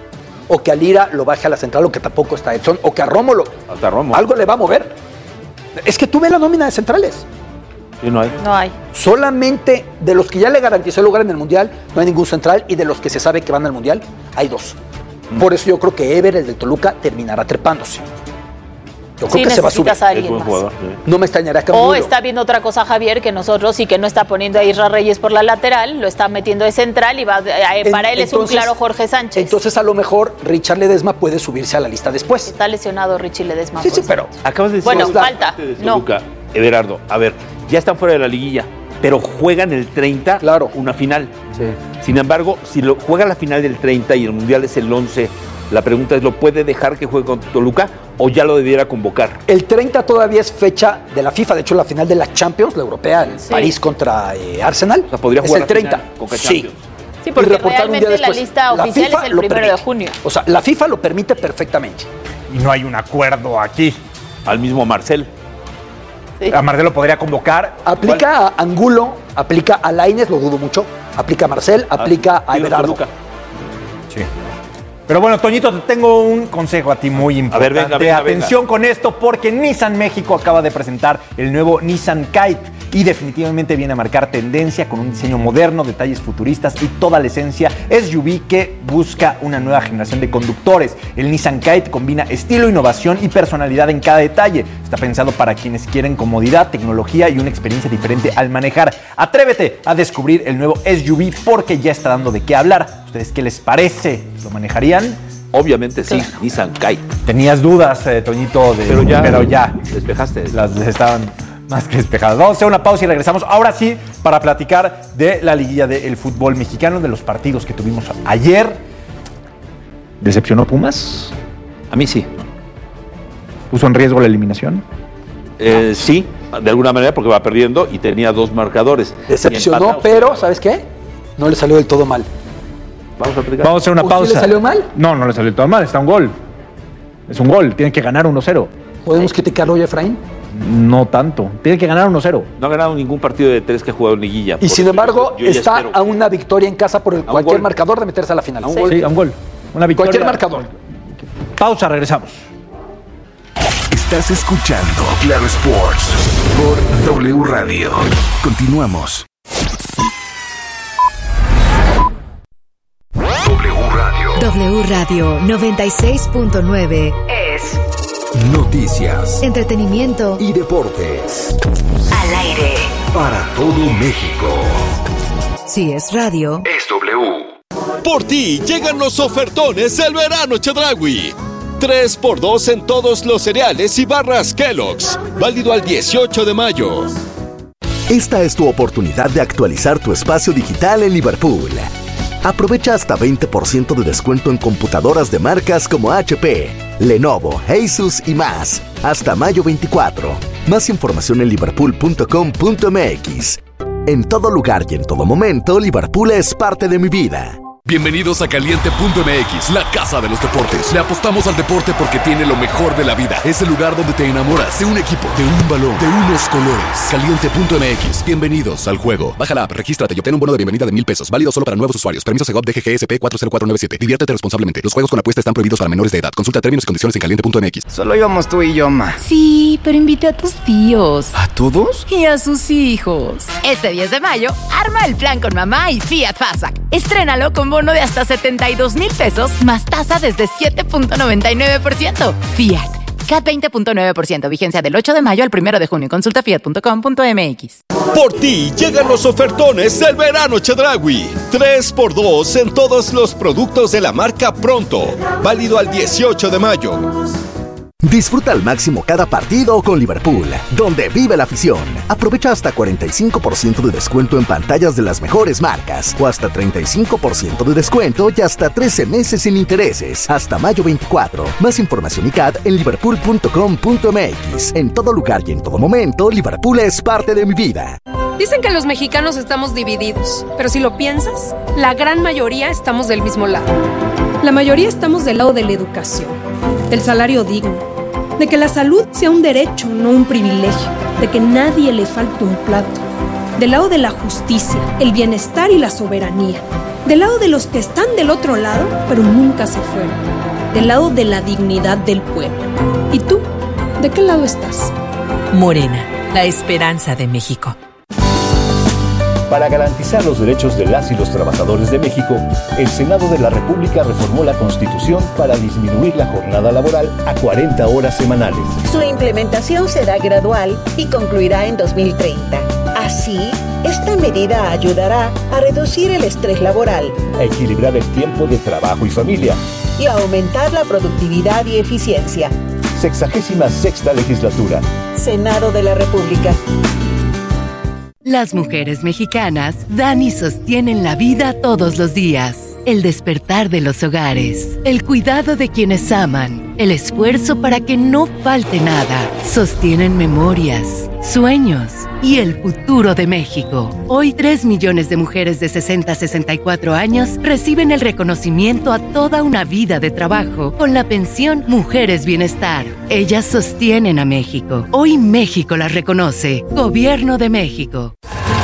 O que a Lira lo baje a la central, o que tampoco está Edson, o que a Rómulo. Hasta Romo. Algo le va a mover. Es que tú ves la nómina de centrales. Sí, no hay. No hay. Solamente de los que ya le garantizó el lugar en el Mundial, no hay ningún central, y de los que se sabe que van al Mundial, hay dos. Por eso yo creo que Ever, el de Toluca, terminará trepándose. Yo creo sí, que se va a subir. necesitas a alguien más. Jugador, sí. No me extrañará que O Angulo. está viendo otra cosa Javier que nosotros y que no está poniendo a Isra Reyes por la lateral, lo está metiendo de central y va eh, para él es un Entonces- claro Jorge Sánchez. Entonces, a lo mejor, Richard Ledesma puede subirse a la lista después. Está lesionado Richie Ledesma. Sí, por sí, cierto. pero Acabas de decir Bueno, la falta, parte de no. Toluca, Everardo, a ver, ya están fuera de la liguilla, pero juegan el treinta Claro. una final. Sí. Sin embargo, si lo juega la final del treinta y el Mundial es el once, la pregunta es, ¿lo puede dejar que juegue con Toluca o ya lo debiera convocar? el treinta todavía es fecha de la FIFA. De hecho, la final de la Champions, la europea, el Sí. París contra eh, Arsenal. O sea, podría es jugar el la final treinta. Conca Sí. Champions. Sí, porque Y reportar un día realmente la después. lista La oficial FIFA es el lo primero de permite. junio. O sea, la FIFA lo permite perfectamente. Y no hay un acuerdo aquí. Al mismo Marcel. Sí. A Marcelo podría convocar. Aplica a Angulo, aplica a Lainez, lo dudo mucho. Aplica a Marcel, aplica a digo, Everardo. Toluca. Sí. Pero bueno, Toñito, te tengo un consejo a ti muy importante. ver, venga, venga, Atención venga. con esto porque Nissan México acaba de presentar el nuevo Nissan Kite y definitivamente viene a marcar tendencia con un diseño moderno, detalles futuristas y toda la esencia S U V que busca una nueva generación de conductores. El Nissan Kite combina estilo, innovación y personalidad en cada detalle. Está pensado para quienes quieren comodidad, tecnología y una experiencia diferente al manejar. Atrévete a descubrir el nuevo S U V porque ya está dando de qué hablar. ¿Ustedes qué les parece? ¿Lo manejarían? Obviamente sí, Nissan Kite. Tenías dudas, eh, Toñito, de, Pero ya, pero ya despejaste. las estaban más que despejadas. Vamos a hacer una pausa y regresamos ahora sí para platicar de la liguilla del fútbol mexicano, de los partidos que tuvimos ayer. ¿Decepcionó Pumas? A mí sí. ¿Puso en riesgo la eliminación? Eh, sí, de alguna manera porque va perdiendo y tenía dos marcadores. Y Decepcionó, empatados. pero, ¿sabes qué? No le salió del todo mal. Vamos a aplicar. Vamos a hacer una ¿O sí pausa. le salió mal? No, no le salió todo mal, está un gol. Es un gol, tiene que ganar uno cero. ¿Podemos criticarlo hoy, Efraín? No tanto, tiene que ganar uno cero. No ha ganado ningún partido de tres que ha jugado en liguilla. Y Por sin eso embargo, yo ya está espero a que- una victoria en casa por el un cualquier gol. marcador de meterse a la final. A un Sí. gol. Sí, a un gol. Una victoria. Cualquier marcador. Pausa, regresamos. Estás escuchando Claro Sports por W Radio. Continuamos. W Radio. W Radio noventa y seis punto nueve es Noticias entretenimiento y deportes al aire. para todo México. Si es radio, Es W. Por ti llegan los ofertones del verano Chedraui. tres por dos en todos los cereales y barras Kellogg's. Válido al dieciocho de mayo. Esta es tu oportunidad de actualizar tu espacio digital en Liverpool. Aprovecha hasta veinte por ciento de descuento en computadoras de marcas como H P, Lenovo, Asus y más. Hasta mayo veinticuatro. Más información en liverpool punto com punto m x. En todo lugar y en todo momento, Liverpool es parte de mi vida. Bienvenidos a Caliente punto m x, la casa de los deportes. Le apostamos al deporte porque tiene lo mejor de la vida. Es el lugar donde te enamoras de un equipo, de un balón, de unos colores. Caliente punto m x. Bienvenidos al juego. Baja la app, regístrate y obtén un bono de bienvenida de mil pesos. Válido solo para nuevos usuarios. Permiso Segov D G G S P cuatro cero cuatro nueve siete. Diviértete responsablemente. Los juegos con apuesta están prohibidos para menores de edad. Consulta términos y condiciones en caliente punto m x. Solo íbamos tú y yo, ma. Sí, pero invité a tus tíos. ¿A todos? Y a sus hijos. Este diez de mayo, arma el plan con mamá y Fiat Fastback. Estrénalo con bono de hasta setenta y dos mil pesos más tasa desde siete punto noventa y nueve por ciento. Fiat. C A T veinte punto nueve por ciento. Vigencia del ocho de mayo al primero de junio. Consulta fiat punto com punto m x. Por ti llegan los ofertones del verano Chedraui. tres por dos en todos los productos de la marca Pronto. Válido al dieciocho de mayo. Disfruta al máximo cada partido con Liverpool, donde vive la afición. Aprovecha hasta cuarenta y cinco por ciento de descuento en pantallas de las mejores marcas, o hasta treinta y cinco por ciento de descuento y hasta trece meses sin intereses, hasta mayo veinticuatro. Más información y C A D en liverpool punto com punto m x. En todo lugar y en todo momento, Liverpool es parte de mi vida. Dicen que los mexicanos estamos divididos, pero si lo piensas, la gran mayoría estamos del mismo lado. La mayoría estamos del lado de la educación, del salario digno, de que la salud sea un derecho, no un privilegio, de que nadie le falte un plato, del lado de la justicia, el bienestar y la soberanía, del lado de los que están del otro lado, pero nunca se fueron, del lado de la dignidad del pueblo. ¿Y tú? ¿De qué lado estás? Morena, la esperanza de México. Para garantizar los derechos de las y los trabajadores de México, el Senado de la República reformó la Constitución para disminuir la jornada laboral a cuarenta horas semanales. Su implementación será gradual y concluirá en dos mil treinta. Así, esta medida ayudará a reducir el estrés laboral, a equilibrar el tiempo de trabajo y familia y a aumentar la productividad y eficiencia. Sexagésima sexta legislatura. Senado de la República. Las mujeres mexicanas dan y sostienen la vida todos los días. El despertar de los hogares, el cuidado de quienes aman, el esfuerzo para que no falte nada. Sostienen memorias, sueños y el futuro de México. Hoy, tres millones de mujeres de sesenta a sesenta y cuatro años reciben el reconocimiento a toda una vida de trabajo con la pensión Mujeres Bienestar. Ellas sostienen a México. Hoy México las reconoce. Gobierno de México.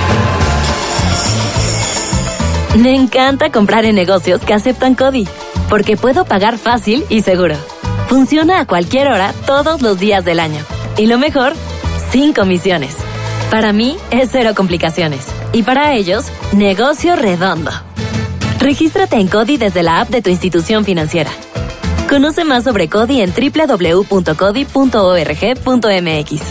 Me encanta comprar en negocios que aceptan CODI, porque puedo pagar fácil y seguro. Funciona a cualquier hora, todos los días del año. Y lo mejor, sin comisiones. Para mí, es cero complicaciones. Y para ellos, negocio redondo. Regístrate en CODI desde la app de tu institución financiera. Conoce más sobre CODI en doble u doble u doble u punto codi punto org punto m x.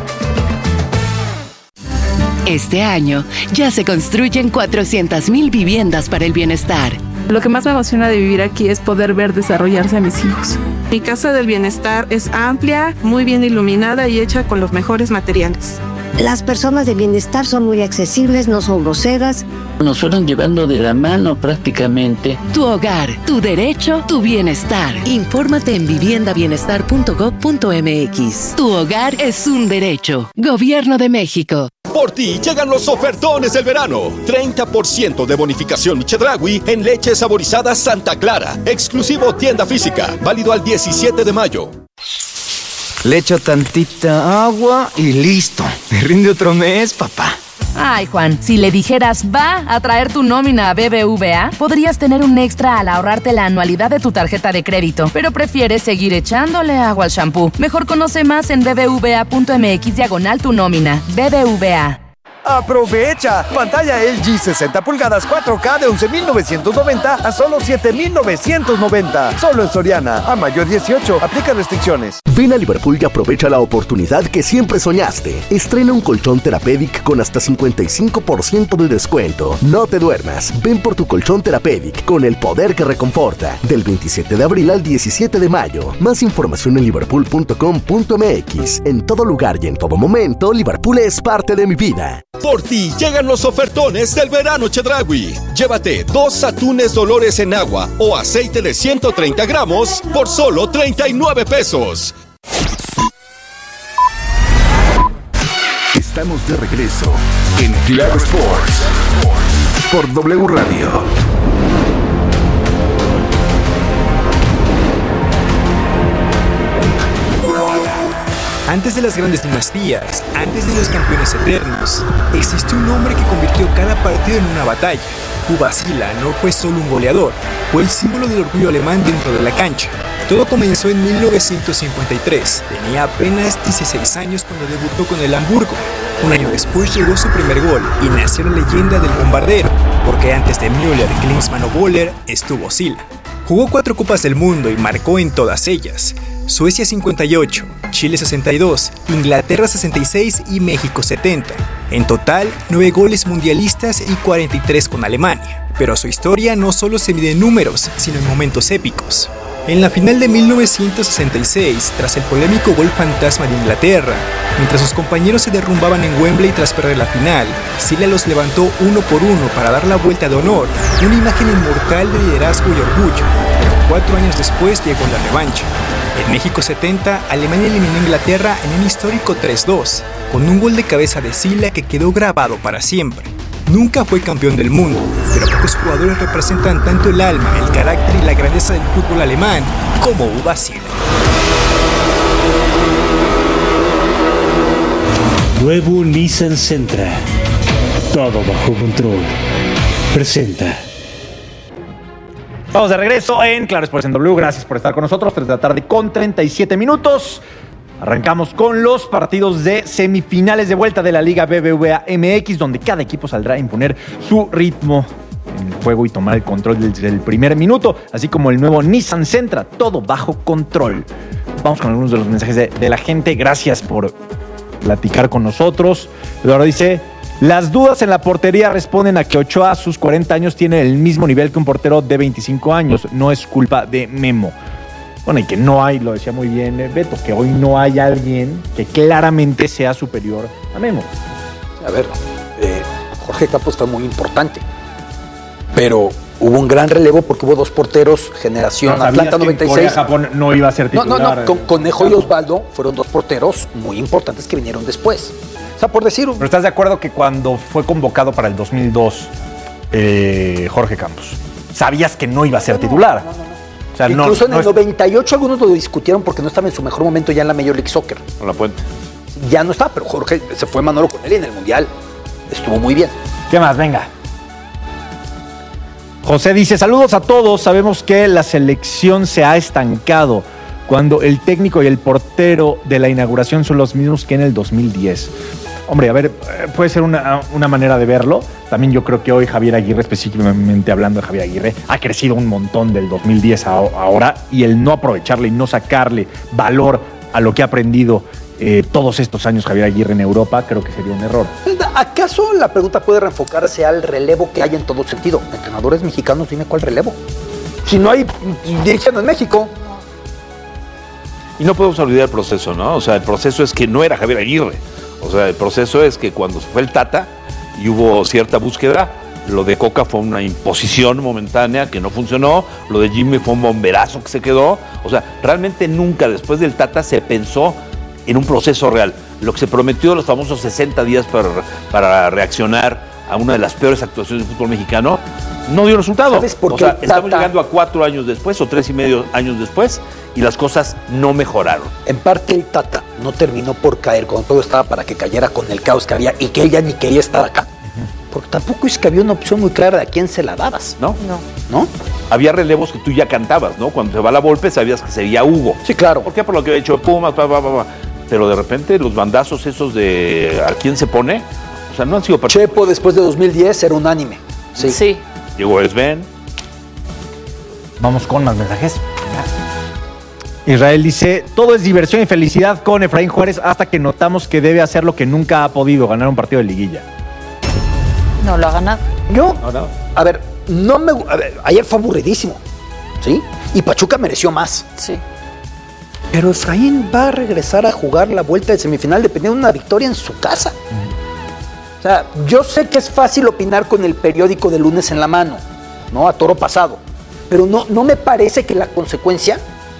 Este año ya se construyen cuatrocientas mil viviendas para el bienestar. Lo que más me emociona de vivir aquí es poder ver desarrollarse a mis hijos. Mi casa del bienestar es amplia, muy bien iluminada y hecha con los mejores materiales. Las personas de bienestar son muy accesibles, no son groseras. Nos fueron llevando de la mano prácticamente. Tu hogar, tu derecho, tu bienestar. Infórmate en vivienda bienestar punto gob punto m x. Tu hogar es un derecho. Gobierno de México. Por ti llegan los ofertones del verano. treinta por ciento de bonificación Chedraui en leche saborizada Santa Clara. Exclusivo tienda física. Válido al diecisiete de mayo. Le echo tantita agua y listo. Me rinde otro mes, papá. Ay, Juan, si le dijeras va a traer tu nómina a B B V A, podrías tener un extra al ahorrarte la anualidad de tu tarjeta de crédito, pero prefieres seguir echándole agua al shampoo. Mejor conoce más en bbva punto m x diagonal tu nómina. B B V A. ¡Aprovecha! Pantalla L G sesenta pulgadas cuatro K de once mil novecientos noventa a solo siete mil novecientos noventa. Solo en Soriana. A mayor dieciocho. Aplica restricciones. Ven a Liverpool y aprovecha la oportunidad que siempre soñaste. Estrena un colchón Therapeutic con hasta cincuenta y cinco por ciento de descuento. No te duermas. Ven por tu colchón Therapeutic con el poder que reconforta. Del veintisiete de abril al diecisiete de mayo. Más información en liverpool punto com punto m x. En todo lugar y en todo momento, Liverpool es parte de mi vida. Por ti llegan los ofertones del verano Chedraui. Llévate dos atunes Dolores en agua o aceite de ciento treinta gramos por solo treinta y nueve pesos. Estamos de regreso en Claro Sports por W Radio. Antes de las grandes dinastías, antes de los campeones eternos, existió un hombre que convirtió cada partido en una batalla. Uwe Seeler no fue solo un goleador, fue el símbolo del orgullo alemán dentro de la cancha. Todo comenzó en mil novecientos cincuenta y tres, tenía apenas dieciséis años cuando debutó con el Hamburgo. Un año después llegó su primer gol y nació la leyenda del bombardero, porque antes de Müller, Klinsmann o Boller estuvo Seeler. Jugó cuatro Copas del Mundo y marcó en todas ellas. Suecia cincuenta y ocho, Chile sesenta y dos, Inglaterra sesenta y seis y México setenta. En total, nueve goles mundialistas y cuarenta y tres con Alemania. Pero su historia no solo se mide en números, sino en momentos épicos. En la final de mil novecientos sesenta y seis, tras el polémico gol fantasma de Inglaterra, mientras sus compañeros se derrumbaban en Wembley tras perder la final, Seeler los levantó uno por uno para dar la vuelta de honor, una imagen inmortal de liderazgo y orgullo. Pero cuatro años después llegó la revancha. En México setenta, Alemania eliminó a Inglaterra en un histórico tres dos, con un gol de cabeza de Seeler que quedó grabado para siempre. Nunca fue campeón del mundo, pero pocos jugadores representan tanto el alma, el carácter y la grandeza del fútbol alemán como Uwe Seeler. Nuevo Nissan Sentra. Todo bajo control. Presenta. Vamos de regreso en Claro Sports en W. Gracias por estar con nosotros. tres de la tarde con treinta y siete minutos. Arrancamos con los partidos de semifinales de vuelta de la Liga B B V A M X, donde cada equipo saldrá a imponer su ritmo en el juego y tomar el control desde el primer minuto, así como el nuevo Nissan Sentra, todo bajo control. Vamos con algunos de los mensajes de, de la gente. Gracias por platicar con nosotros. Eduardo dice: las dudas en la portería responden a que Ochoa a sus cuarenta años tiene el mismo nivel que un portero de veinticinco años. No es culpa de Memo. Bueno, y que no hay, lo decía muy bien Beto, que hoy no hay alguien que claramente sea superior a Memo. A ver, eh, Jorge Campos fue muy importante, pero hubo un gran relevo porque hubo dos porteros, generación no, Atlanta noventa y seis. Corea, Japón no iba a ser titular. No, no, no, con, Conejo y Osvaldo fueron dos porteros muy importantes que vinieron después. O sea, por decir... Pero ¿estás de acuerdo que cuando fue convocado para el dos mil dos eh, Jorge Campos, sabías que no iba a ser no, titular? No, no, no. O sea, incluso no, en el no noventa y ocho algunos lo discutieron porque no estaba en su mejor momento ya en la Major League Soccer. Con la Puente. Ya no está, pero Jorge se fue Manolo con él en el Mundial. Estuvo muy bien. ¿Qué más? Venga. José dice: saludos a todos. Sabemos que la selección se ha estancado cuando el técnico y el portero de la inauguración son los mismos que en el dos mil diez. Hombre, a ver, puede ser una, una manera de verlo. También yo creo que hoy Javier Aguirre, específicamente hablando de Javier Aguirre, ha crecido un montón del dos mil diez a ahora, y el no aprovecharle y no sacarle valor a lo que ha aprendido eh, todos estos años Javier Aguirre en Europa, creo que sería un error. ¿Acaso la pregunta puede reenfocarse al relevo que hay en todo sentido? Entrenadores mexicanos, dime cuál relevo. Si no hay dirigiendo en México. Y no podemos olvidar el proceso, ¿no? O sea, el proceso es que no era Javier Aguirre. O sea, el proceso es que cuando fue el Tata y hubo cierta búsqueda, lo de Coca fue una imposición momentánea que no funcionó, lo de Jimmy fue un bomberazo que se quedó. O sea, realmente nunca después del Tata se pensó en un proceso real. Lo que se prometió, los famosos sesenta días para, para reaccionar a una de las peores actuaciones del fútbol mexicano, no dio resultado. ¿Sabes por qué? O sea, estamos llegando a cuatro años después o tres y medio años después y las cosas no mejoraron. En parte el Tata no terminó por caer cuando todo estaba para que cayera con el caos que había y que él ya ni quería estar acá. Porque tampoco es que había una opción muy clara de a quién se la dabas. ¿No? No. ¿No? Había relevos que tú ya cantabas, ¿no? Cuando se va la Volpe sabías que sería Hugo. Sí, claro. ¿Por qué? Por lo que ha hecho Pumas, pa, pa, pa, pa. Pero de repente los bandazos esos de a quién se pone, o sea, no han sido... Part- Chepo después de dos mil diez era unánime. Sí. Sí. Llegó Sven. Vamos con más mensajes. Israel dice: todo es diversión y felicidad con Efraín Juárez hasta que notamos que debe hacer lo que nunca ha podido, ganar un partido de liguilla. No lo ha ganado. Yo, no, no. a ver, no me... A ver, ayer fue aburridísimo, ¿sí? Y Pachuca mereció más. Sí. Pero Efraín va a regresar a jugar la vuelta de semifinal dependiendo de una victoria en su casa. Mm. O sea, yo sé que es fácil opinar con el periódico de lunes en la mano, ¿no? A toro pasado. Pero no, no me parece que la consecuencia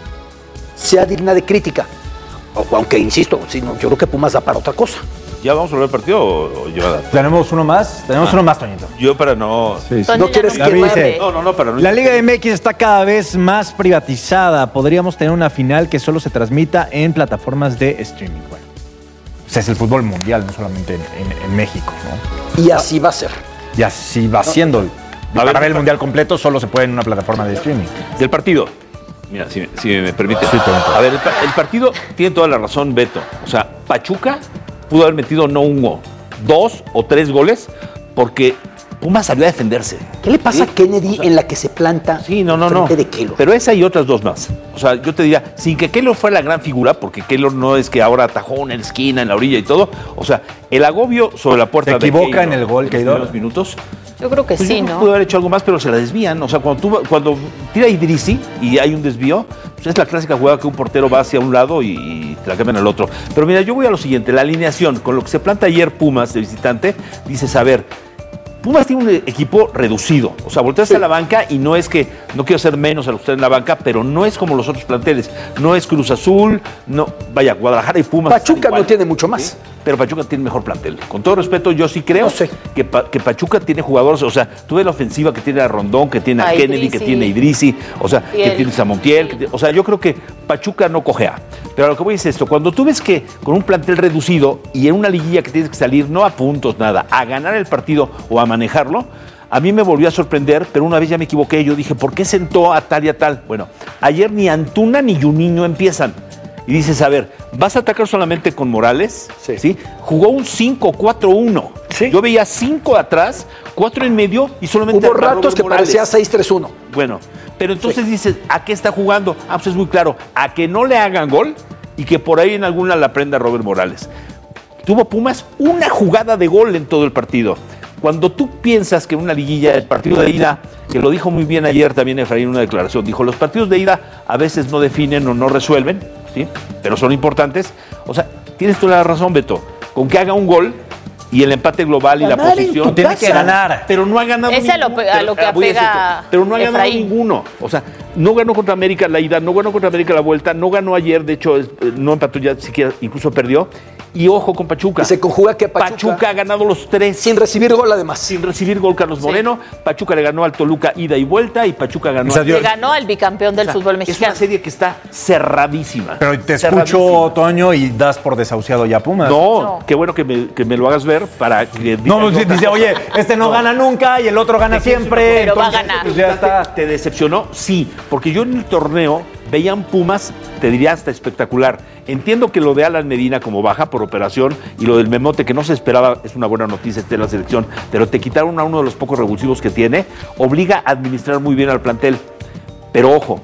sea digna de crítica. O, aunque, insisto, sí, no, yo creo que Pumas da para otra cosa. ¿Ya vamos a ver el partido o, o ya? Tenemos uno más, tenemos ah. uno más, Toñito. Yo para no... Sí, sí. No quieres que... Dice, no, no, no, para no... La Liga M X está cada vez más privatizada. Podríamos tener una final que solo se transmita en plataformas de streaming. Bueno, o sea, es el fútbol mundial, no solamente en, en, en México, ¿no? Y así va a ser. Y así va no. siendo. A para ver el mundial completo solo se puede en una plataforma de streaming. Del partido... Mira, si, si me permite. Sí, a ver, el, el partido tiene toda la razón, Beto. O sea, Pachuca pudo haber metido no uno, dos o tres goles porque Pumas salió a defenderse. ¿Qué le pasa ¿Sí? a Kennedy o sea, en la que se planta sí, no, no, no. de Keylor? Pero esa y otras dos más. O sea, yo te diría, sin que Keylor fuera la gran figura, porque Keylor no es que ahora atajó en la esquina, en la orilla y todo. O sea, el agobio sobre la puerta ¿Se de equivoca Keylor, en el gol, Keylor? En los minutos. Yo creo que pues sí, yo ¿no? Pudo haber hecho algo más, pero se la desvían. O sea, cuando, tú, cuando tira Idrissi y hay un desvío, pues es la clásica jugada que un portero va hacia un lado y, y te la cambian al otro. Pero mira, yo voy a lo siguiente. La alineación, con lo que se planta ayer Pumas de visitante, dices, a ver, Pumas tiene un equipo reducido. O sea, volteas sí. a la banca y no es que, no quiero hacer menos a los que están en la banca, pero no es como los otros planteles. No es Cruz Azul, no, vaya, Guadalajara y Pumas. Pachuca no tiene mucho más. ¿Sí? Pero Pachuca tiene mejor plantel. Con todo respeto, yo sí creo no sé. que, que Pachuca tiene jugadores, o sea, tú ves la ofensiva que tiene a Rondón, que tiene a, a Kennedy, Idrissi. que tiene a Idrissi, o sea, y que el, tiene a Montiel, sí. que, o sea, yo creo que Pachuca no cojea. Pero a lo que voy es esto, cuando tú ves que con un plantel reducido y en una liguilla que tienes que salir, no a puntos, nada, a ganar el partido o a manejarlo, a mí me volvió a sorprender, pero una vez ya me equivoqué, yo dije, ¿por qué sentó a tal y a tal? Bueno, ayer ni Antuna ni Juninho empiezan. y dices, a ver, ¿vas a atacar solamente con Morales? Sí. ¿Sí? Jugó un cinco cuatro uno. Sí. Yo veía cinco atrás, cuatro en medio y solamente... Hubo ratos que Morales. Parecía seis tres uno. Bueno, pero entonces sí. dices, ¿a qué está jugando? Ah, pues es muy claro, a que no le hagan gol y que por ahí en alguna la prenda Robert Morales. Tuvo Pumas una jugada de gol en todo el partido. Cuando tú piensas que una liguilla, el partido de ida, que lo dijo muy bien ayer también Efraín en una declaración, dijo, los partidos de ida a veces no definen o no resuelven, ¿sí? Pero son importantes. O sea, tienes toda la razón, Beto. Con que haga un gol y el empate global ganar y la posición. Tiene que ganar. Pero no ha ganado Ese ninguno. Ese a lo que apega Pero no ha ganado Efraín. ninguno. O sea, no ganó contra América la ida, no ganó contra América la vuelta, no ganó ayer, de hecho, no empató ya siquiera, incluso perdió. Y ojo con Pachuca. Y se conjuga que Pachuca, Pachuca ha ganado los tres. Sin recibir gol, además. Sin recibir gol, Carlos Moreno. Sí. Pachuca le ganó al Toluca ida y vuelta y Pachuca ganó. Le al... ganó al bicampeón del o sea, fútbol mexicano. Es una serie que está cerradísima. Pero te escucho, Toño, y das por desahuciado ya Pumas. No, no. Qué bueno que me, que me lo hagas ver para que... No, dice, dice, oye, este no, no gana nunca y el otro gana siempre. Pero entonces, va a ganar. Pues ya está. ¿Te decepcionó? Sí, porque yo en el torneo veían Pumas, te diría hasta espectacular. Entiendo que lo de Alan Medina como baja por operación y lo del Memote que no se esperaba, es una buena noticia de la selección, pero te quitaron a uno de los pocos revulsivos que tiene, obliga a administrar muy bien al plantel. Pero ojo,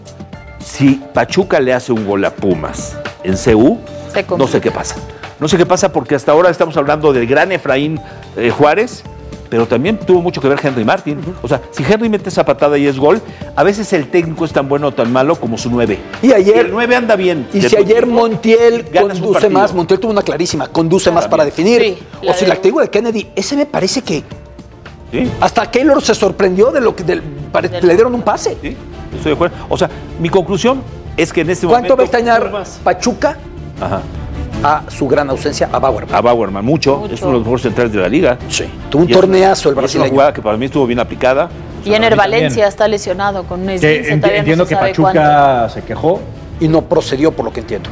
si Pachuca le hace un gol a Pumas en C U, no sé qué pasa. No sé qué pasa porque hasta ahora estamos hablando del gran Efraín eh, Juárez, pero también tuvo mucho que ver Henry Martin. Uh-huh. O sea, si Henry mete esa patada y es gol, a veces el técnico es tan bueno o tan malo como su nueve. Y ayer... Y el nueve anda bien. Y si ayer Montiel conduce más, Montiel tuvo una clarísima, conduce más para definir. Sí, o si la activo de Kennedy, ese me parece que... ¿Sí? Hasta Keylor se sorprendió de lo que del, pare, le dieron un pase. Sí, estoy de acuerdo. O sea, mi conclusión es que en este momento... ¿Cuánto va a extrañar Pumas? Pachuca? Ajá. A su gran ausencia, a Bauerman. A Bauerman, mucho. mucho. Es uno de los mejores centrales de la liga. Sí. Tuvo un y torneazo es, el brasileño. Es una jugada que para mí estuvo bien aplicada. Y en el Valencia también está lesionado con un esguince. Ent entiendo no que Pachuca cuánto. se quejó. Y no procedió, por lo que entiendo.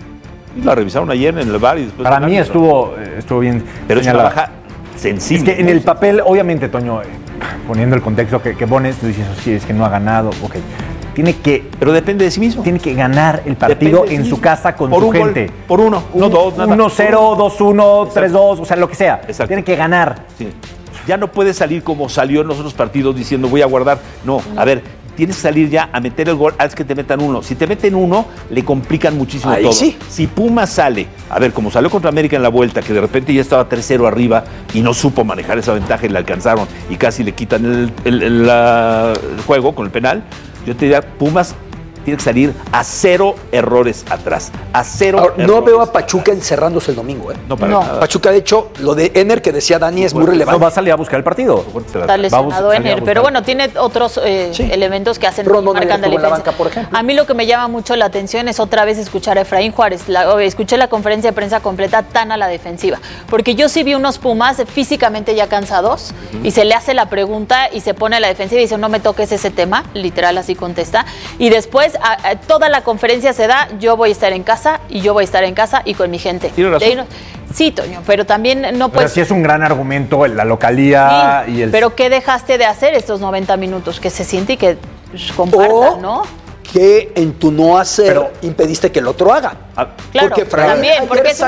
Y la revisaron ayer en el bar. Y después para mí estuvo, estuvo bien. Pero es una baja sensible. Es que en el papel, obviamente, Toño, poniendo el contexto que, que pones, tú dices, sí, es que no ha ganado. Ok. Tiene que, pero depende de sí mismo. Tiene que ganar el partido en sí su casa con por su un gente. Gol, por uno, no dos, nada. uno cero, dos uno, tres dos, o sea, lo que sea. Exacto. Tiene que ganar. Sí. Ya no puede salir como salió en los otros partidos diciendo voy a guardar. No, no. A ver, tienes que salir ya a meter el gol, haz que te metan uno. Si te meten uno, le complican muchísimo Ahí todo. Sí. Si Pumas sale, a ver, como salió contra América en la vuelta, que de repente ya estaba tres cero arriba y no supo manejar esa ventaja y le alcanzaron y casi le quitan el, el, el, la, el juego con el penal, yo te diría, Pumas tiene que salir a cero errores atrás. A cero Ahora, errores. No veo a Pachuca encerrándose el domingo, ¿eh? No, para no. nada. Pachuca, de hecho, lo de Ener que decía Dani es bueno, muy relevante. No va a salir a buscar el partido. Está lesionado Ener, pero bueno, tiene otros eh, sí. elementos que hacen Rondo marcan de la la banca, por ejemplo. A mí lo que me llama mucho la atención es otra vez escuchar a Efraín Juárez. La, escuché la conferencia de prensa completa tan a la defensiva, porque yo sí vi unos Pumas físicamente ya cansados uh-huh. y se le hace la pregunta y se pone a la defensiva y dice no me toques ese tema, literal así contesta, y después a, a, toda la conferencia se da, yo voy a estar en casa y yo voy a estar en casa y con mi gente. ¿Tiene razón? No, sí, Toño, pero también no puedes... Pero sí es un gran argumento la localía sí, y el... pero ¿qué dejaste de hacer estos noventa minutos? Que se siente y que compartan, o ¿no? Que en tu no hacer pero, impediste que el otro haga. Claro, porque Efraín, también, porque es